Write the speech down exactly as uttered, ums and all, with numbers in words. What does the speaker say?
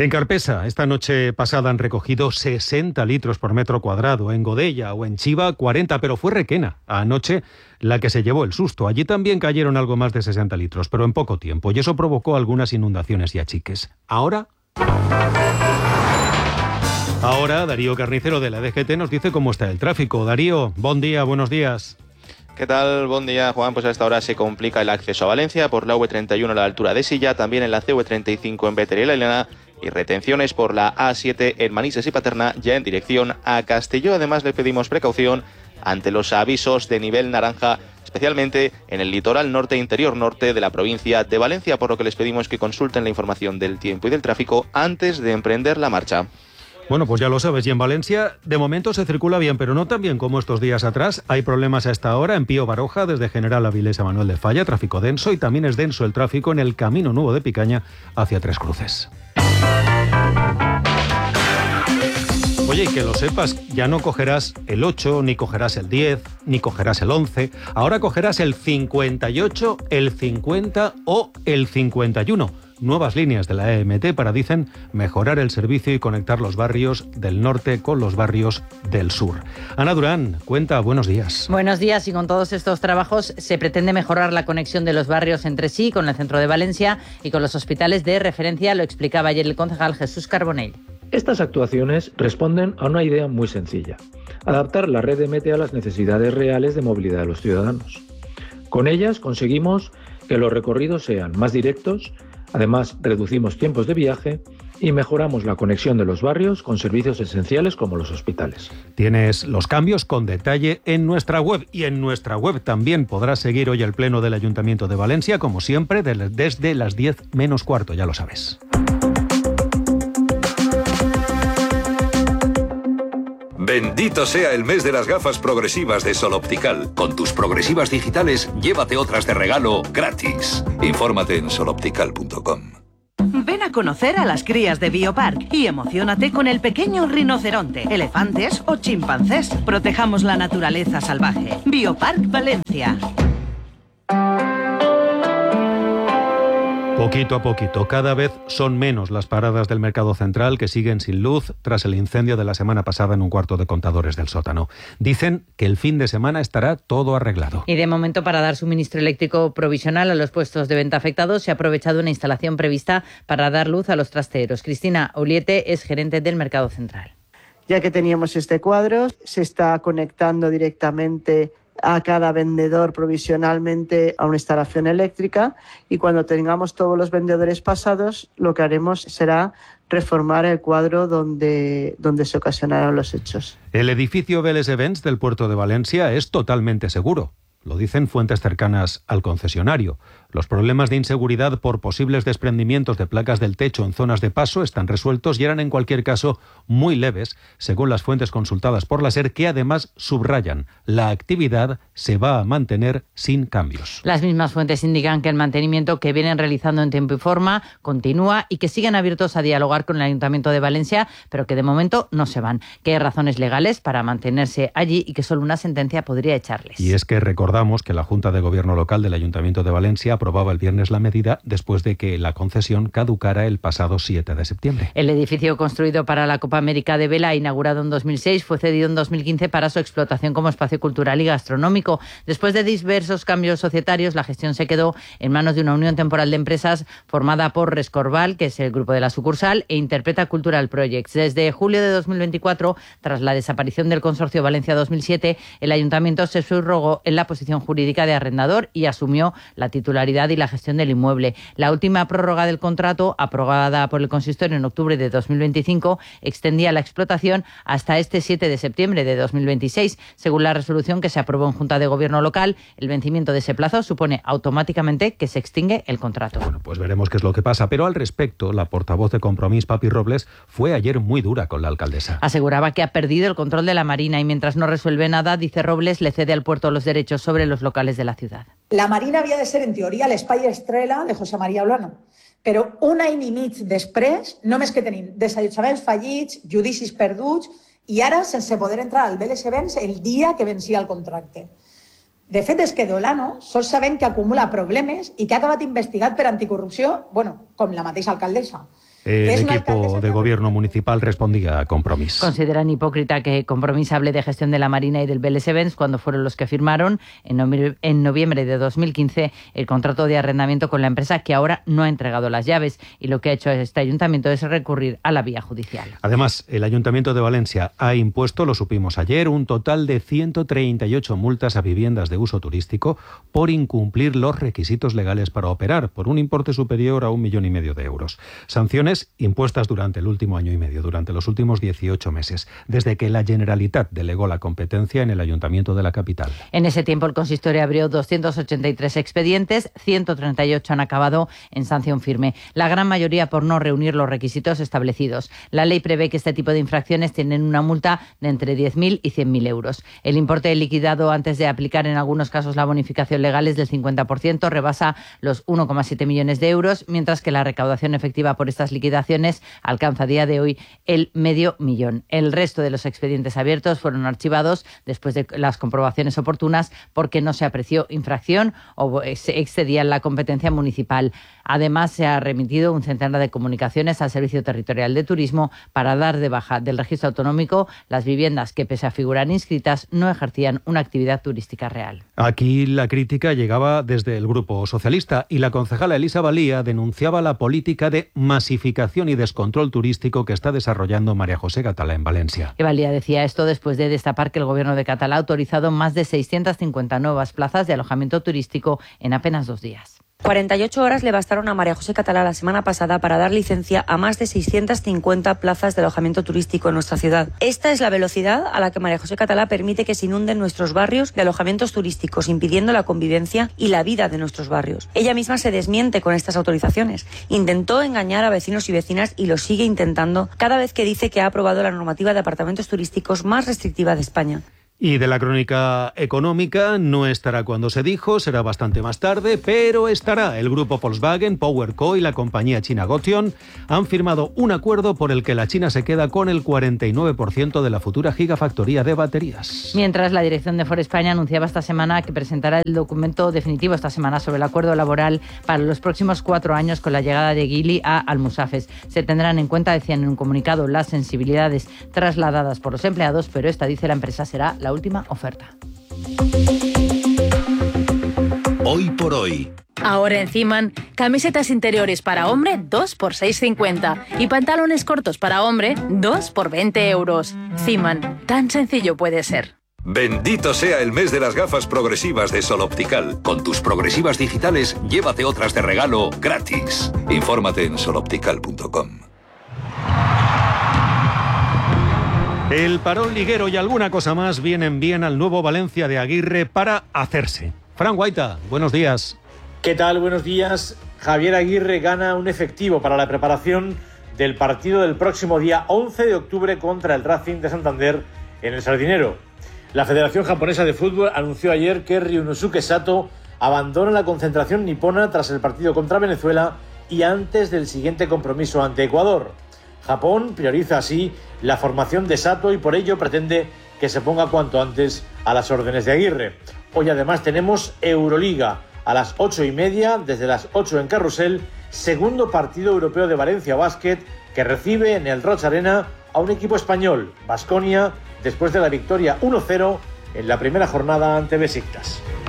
En Carpesa, esta noche pasada han recogido sesenta litros por metro cuadrado. En Godella o en Chiva, cuarenta, pero fue Requena anoche la que se llevó el susto. Allí también cayeron algo más de sesenta litros, pero en poco tiempo, y eso provocó algunas inundaciones y achiques. Ahora... Ahora, Darío Carnicero de la D G T nos dice cómo está el tráfico. Darío, buen día, buenos días. ¿Qué tal? Buen día, Juan. Pues a esta hora se complica el acceso a Valencia por la U treinta y uno a la altura de Silla, también en la C V treinta y cinco en Bétera y La Elena, y retenciones por la A siete en Manises y Paterna, ya en dirección a Castelló. Además, le pedimos precaución ante los avisos de nivel naranja, especialmente en el litoral norte e interior norte de la provincia de Valencia, por lo que les pedimos que consulten la información del tiempo y del tráfico antes de emprender la marcha. Bueno, pues ya lo sabes, y en Valencia de momento se circula bien, pero no tan bien como estos días atrás. Hay problemas a esta hora en Pío Baroja, desde General Avilés a Manuel de Falla, tráfico denso, y también es denso el tráfico en el Camino Nuevo de Picaña hacia Tres Cruces. Oye, y que lo sepas, ya no cogerás el ocho, ni cogerás el diez, ni cogerás el once. Ahora cogerás el cincuenta y ocho, el cincuenta o el cincuenta y uno. Nuevas líneas de la E M T para, dicen, mejorar el servicio y conectar los barrios del norte con los barrios del sur. Ana Durán, cuenta, buenos días. Buenos días, y con todos estos trabajos se pretende mejorar la conexión de los barrios entre sí, con el centro de Valencia y con los hospitales de referencia, lo explicaba ayer el concejal Jesús Carbonell. Estas actuaciones responden a una idea muy sencilla: adaptar la red E M T a las necesidades reales de movilidad de los ciudadanos. Con ellas conseguimos que los recorridos sean más directos. Además, reducimos tiempos de viaje y mejoramos la conexión de los barrios con servicios esenciales como los hospitales. Tienes los cambios con detalle en nuestra web, y en nuestra web también podrás seguir hoy el pleno del Ayuntamiento de Valencia, como siempre, desde las diez menos cuarto, ya lo sabes. Bendito sea el mes de las gafas progresivas de Sol Optical. Con tus progresivas digitales, llévate otras de regalo gratis. Infórmate en sol optical punto com. Ven a conocer a las crías de Biopark y emociónate con el pequeño rinoceronte, elefantes o chimpancés. Protejamos la naturaleza salvaje. Biopark Valencia. Poquito a poquito, cada vez son menos las paradas del Mercado Central que siguen sin luz tras el incendio de la semana pasada en un cuarto de contadores del sótano. Dicen que el fin de semana estará todo arreglado. Y de momento, para dar suministro eléctrico provisional a los puestos de venta afectados, se ha aprovechado una instalación prevista para dar luz a los trasteros. Cristina Uliete es gerente del Mercado Central. Ya que teníamos este cuadro, se está conectando directamente a cada vendedor provisionalmente a una instalación eléctrica, y cuando tengamos todos los vendedores pasados, lo que haremos será reformar el cuadro donde, donde se ocasionaron los hechos. El edificio Vélez Events del puerto de Valencia es totalmente seguro. Lo dicen fuentes cercanas al concesionario. Los problemas de inseguridad por posibles desprendimientos de placas del techo en zonas de paso están resueltos y eran, en cualquier caso, muy leves, según las fuentes consultadas por la SER, que además subrayan: la actividad se va a mantener sin cambios. Las mismas fuentes indican que el mantenimiento que vienen realizando en tiempo y forma continúa y que siguen abiertos a dialogar con el Ayuntamiento de Valencia, pero que de momento no se van, que hay razones legales para mantenerse allí y que solo una sentencia podría echarles. Y es que recordamos que la Junta de Gobierno Local del Ayuntamiento de Valencia aprobaba el viernes la medida después de que la concesión caducara el pasado siete de septiembre. El edificio, construido para la Copa América de Vela, inaugurado en dos mil seis, fue cedido en dos mil quince para su explotación como espacio cultural y gastronómico. Después de diversos cambios societarios, la gestión se quedó en manos de una unión temporal de empresas formada por Rescorval, que es el grupo de la sucursal, e Interpreta Cultural Projects. Desde julio de dos mil veinticuatro, tras la desaparición del consorcio Valencia dos mil siete, el ayuntamiento se subrogó en la posición jurídica de arrendador y asumió la titularidad y la gestión del inmueble. La última prórroga del contrato, aprobada por el consistorio en octubre de dos mil veinticinco, extendía la explotación hasta este siete de septiembre de dos mil veintiséis. Según la resolución que se aprobó en Junta de Gobierno Local, el vencimiento de ese plazo supone automáticamente que se extingue el contrato. Bueno, pues veremos qué es lo que pasa. Pero al respecto, la portavoz de Compromís, Papi Robles, fue ayer muy dura con la alcaldesa. Aseguraba que ha perdido el control de la Marina y, mientras no resuelve nada, dice Robles, le cede al puerto los derechos sobre los locales de la ciudad. La Marina havia de ser, en teoria, l'espai estrella de José María Olano. Però un any i mig després, només que tenim desallotjaments fallits, judicis perduts, i ara sense poder entrar al Vélez Events el dia que vencia el contracte. De fet, és que d'Olano sols sabem que acumula problemes i que ha acabat investigat per anticorrupció, bueno, com la mateixa alcaldessa. El equipo de gobierno municipal respondía a Compromís. Consideran hipócrita que Compromís hable de gestión de la Marina y del Vélez Events cuando fueron los que firmaron en noviembre, en noviembre de dos mil quince el contrato de arrendamiento con la empresa, que ahora no ha entregado las llaves, y lo que ha hecho este ayuntamiento es recurrir a la vía judicial. Además, el Ayuntamiento de Valencia ha impuesto, lo supimos ayer, un total de ciento treinta y ocho multas a viviendas de uso turístico por incumplir los requisitos legales para operar, por un importe superior a un millón y medio de euros. Sanciones impuestas durante el último año y medio, durante los últimos dieciocho meses, desde que la Generalitat delegó la competencia en el Ayuntamiento de la capital. En ese tiempo el consistorio abrió doscientos ochenta y tres expedientes, ciento treinta y ocho han acabado en sanción firme, la gran mayoría por no reunir los requisitos establecidos. La ley prevé que este tipo de infracciones tienen una multa de entre diez mil y cien mil euros. El importe liquidado antes de aplicar en algunos casos la bonificación legal es del cincuenta por ciento, rebasa los uno coma siete millones de euros, mientras que la recaudación efectiva por estas liquidaciones alcanza a día de hoy el medio millón. El resto de los expedientes abiertos fueron archivados después de las comprobaciones oportunas porque no se apreció infracción o se excedía la competencia municipal. Además, se ha remitido un centenar de comunicaciones al Servicio Territorial de Turismo para dar de baja del registro autonómico las viviendas que, pese a figurar inscritas, no ejercían una actividad turística real. Aquí la crítica llegaba desde el Grupo Socialista y la concejala Elisa Valía denunciaba la política de masificación y descontrol turístico que está desarrollando María José Catalá en Valencia. Valía decía esto después de destapar que el Gobierno de Catalá ha autorizado más de seiscientas cincuenta nuevas plazas de alojamiento turístico en apenas dos días. cuarenta y ocho horas le bastaron a María José Catalá la semana pasada para dar licencia a más de seiscientas cincuenta plazas de alojamiento turístico en nuestra ciudad. Esta es la velocidad a la que María José Catalá permite que se inunden nuestros barrios de alojamientos turísticos, impidiendo la convivencia y la vida de nuestros barrios. Ella misma se desmiente con estas autorizaciones. Intentó engañar a vecinos y vecinas y lo sigue intentando cada vez que dice que ha aprobado la normativa de apartamentos turísticos más restrictiva de España. Y de la crónica económica no estará cuando se dijo, será bastante más tarde, pero estará. El grupo Volkswagen, PowerCo y la compañía china Gotion han firmado un acuerdo por el que la China se queda con el cuarenta y nueve por ciento de la futura gigafactoría de baterías. Mientras, la dirección de Ford España anunciaba esta semana que presentará el documento definitivo esta semana sobre el acuerdo laboral para los próximos cuatro años con la llegada de Geely a Almusafes. Se tendrán en cuenta, decían en un comunicado, las sensibilidades trasladadas por los empleados, pero esta, dice la empresa, será la última oferta. Hoy por hoy. Ahora en Ziman, camisetas interiores para hombre dos por seis cincuenta y pantalones cortos para hombre dos por veinte euros. Ziman, tan sencillo puede ser. Bendito sea el mes de las gafas progresivas de Sol Optical. Con tus progresivas digitales, llévate otras de regalo gratis. Infórmate en sol optical punto com. El parón liguero y alguna cosa más vienen bien al nuevo Valencia de Aguirre para hacerse. Fran Guaita, buenos días. ¿Qué tal? Buenos días. Javier Aguirre gana un efectivo para la preparación del partido del próximo día once de octubre contra el Racing de Santander en el Sardinero. La Federación Japonesa de Fútbol anunció ayer que Ryunosuke Sato abandona la concentración nipona tras el partido contra Venezuela y antes del siguiente compromiso ante Ecuador. Japón prioriza así la formación de Sato y por ello pretende que se ponga cuanto antes a las órdenes de Aguirre. Hoy además tenemos Euroliga a las ocho y media, desde las ocho en Carrusel, segundo partido europeo de Valencia Basket que recibe en el Roig Arena a un equipo español, Baskonia, después de la victoria uno cero en la primera jornada ante Besiktas.